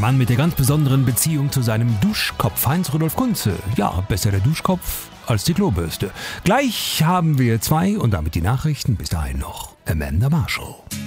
Mann mit der ganz besonderen Beziehung zu seinem Duschkopf, Heinz-Rudolf Kunze. Ja, besser der Duschkopf als die Klobürste. Gleich haben wir 2 und damit die Nachrichten. Bis dahin noch Amanda Marshall.